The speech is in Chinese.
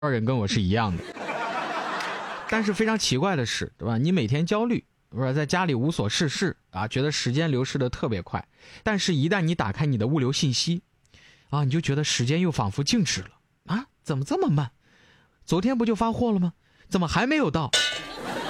人跟我是一样的。但是非常奇怪的是，对吧？你每天焦虑，不是在家里无所事事啊，觉得时间流逝的特别快。但是，一旦你打开你的物流信息，啊，你就觉得时间又仿佛静止了啊！怎么这么慢？昨天不就发货了吗？怎么还没有到？